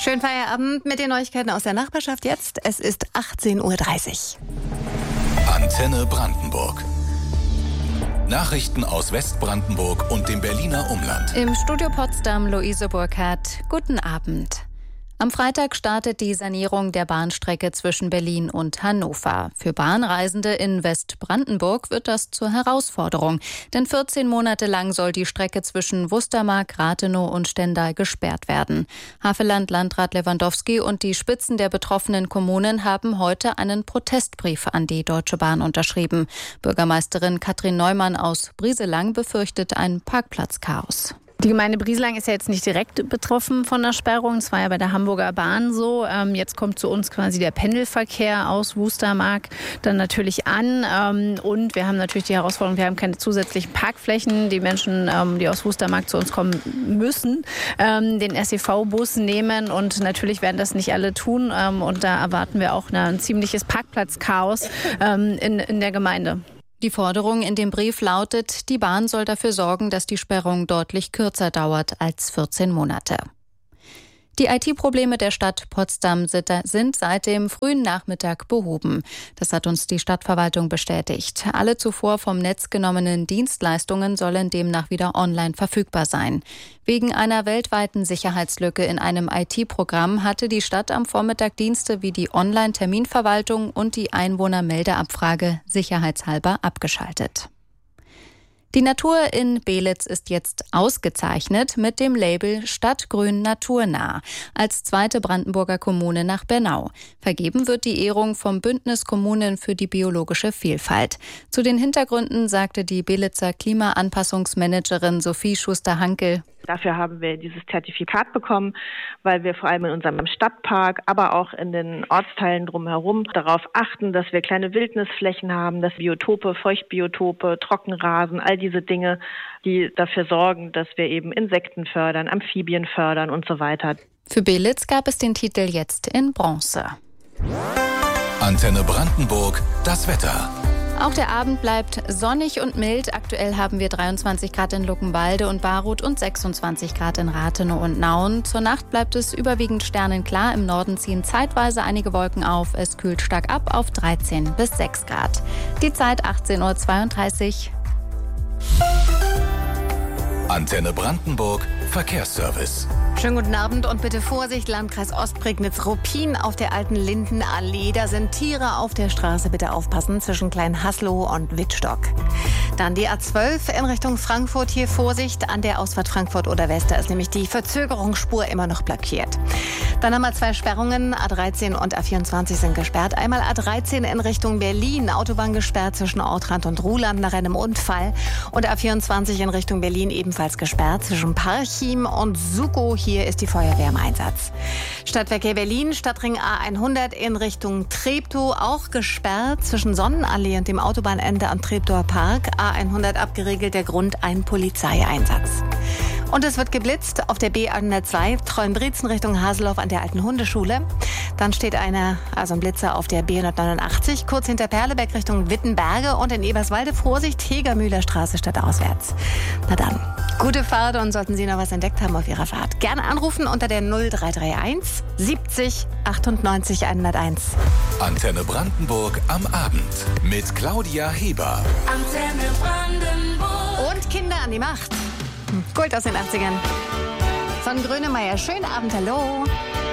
Schönen Feierabend mit den Neuigkeiten aus der Nachbarschaft jetzt. Es ist 18:30 Uhr. Antenne Brandenburg. Nachrichten aus Westbrandenburg und dem Berliner Umland. Im Studio Potsdam Luise Burkhardt. Guten Abend. Am Freitag startet die Sanierung der Bahnstrecke zwischen Berlin und Hannover. Für Bahnreisende in Westbrandenburg wird das zur Herausforderung. Denn 14 Monate lang soll die Strecke zwischen Wustermark, Rathenow und Stendal gesperrt werden. Havelland-Landrat Lewandowski und die Spitzen der betroffenen Kommunen haben heute einen Protestbrief an die Deutsche Bahn unterschrieben. Bürgermeisterin Katrin Neumann aus Brieselang befürchtet ein Parkplatzchaos. Die Gemeinde Brieselang ist ja jetzt nicht direkt betroffen von der Sperrung. Das war ja bei der Hamburger Bahn so. Jetzt kommt zu uns quasi der Pendelverkehr aus Wustermark dann natürlich an. Und wir haben natürlich die Herausforderung, wir haben keine zusätzlichen Parkflächen. Die Menschen, die aus Wustermark zu uns kommen, müssen den SEV-Bus nehmen. Und natürlich werden das nicht alle tun. Und da erwarten wir auch ein ziemliches Parkplatzchaos in der Gemeinde. Die Forderung in dem Brief lautet, die Bahn soll dafür sorgen, dass die Sperrung deutlich kürzer dauert als 14 Monate. Die IT-Probleme der Stadt Potsdam sind seit dem frühen Nachmittag behoben. Das hat uns die Stadtverwaltung bestätigt. Alle zuvor vom Netz genommenen Dienstleistungen sollen demnach wieder online verfügbar sein. Wegen einer weltweiten Sicherheitslücke in einem IT-Programm hatte die Stadt am Vormittag Dienste wie die Online-Terminverwaltung und die Einwohnermeldeabfrage sicherheitshalber abgeschaltet. Die Natur in Beelitz ist jetzt ausgezeichnet mit dem Label Stadtgrün naturnah als zweite Brandenburger Kommune nach Bernau. Vergeben wird die Ehrung vom Bündnis Kommunen für die biologische Vielfalt. Zu den Hintergründen sagte die Beelitzer Klimaanpassungsmanagerin Sophie Schuster-Hankel: Dafür haben wir dieses Zertifikat bekommen, weil wir vor allem in unserem Stadtpark, aber auch in den Ortsteilen drumherum darauf achten, dass wir kleine Wildnisflächen haben, dass Biotope, Feuchtbiotope, Trockenrasen, all diese Dinge, die dafür sorgen, dass wir eben Insekten fördern, Amphibien fördern und so weiter. Für Beelitz gab es den Titel jetzt in Bronze. Antenne Brandenburg, das Wetter. Auch der Abend bleibt sonnig und mild. Aktuell haben wir 23 Grad in Luckenwalde und Baruth und 26 Grad in Rathenow und Nauen. Zur Nacht bleibt es überwiegend sternenklar. Im Norden ziehen zeitweise einige Wolken auf. Es kühlt stark ab auf 13 bis 6 Grad. Die Zeit 18:32 Uhr. Antenne Brandenburg, Verkehrsservice. Schönen guten Abend und bitte Vorsicht, Landkreis Ostprignitz-Ruppin auf der alten Lindenallee. Da sind Tiere auf der Straße, bitte aufpassen, zwischen Kleinhaslow und Wittstock. Dann die A12 in Richtung Frankfurt, hier Vorsicht an der Ausfahrt Frankfurt oder West, da ist nämlich die Verzögerungsspur immer noch blockiert. Dann haben wir zwei Sperrungen, A13 und A24 sind gesperrt. Einmal A13 in Richtung Berlin, Autobahn gesperrt zwischen Ortrand und Ruhland nach einem Unfall. Und A24 in Richtung Berlin ebenfalls gesperrt zwischen Parchim und Sukow. Hier ist die Feuerwehr im Einsatz. Stadtverkehr Berlin, Stadtring A100 in Richtung Treptow auch gesperrt zwischen Sonnenallee und dem Autobahnende am Treptower Park. A100 abgeriegelt, der Grund ein Polizeieinsatz. Und es wird geblitzt auf der B102 Treuenbrietzen Richtung Haseloff an der alten Hundeschule. Dann steht ein Blitzer auf der B189 kurz hinter Perleberg Richtung Wittenberge und in Eberswalde Vorsicht, Hegermühler Straße stadtauswärts. Na dann, gute Fahrt und sollten Sie noch was entdeckt haben auf Ihrer Fahrt, gerne anrufen unter der 0331 70 98 101. Antenne Brandenburg am Abend mit Claudia Heber. Antenne Brandenburg. Und Kinder an die Macht. Gold aus den 80ern. Von Grönemeyer. Schönen Abend, hallo.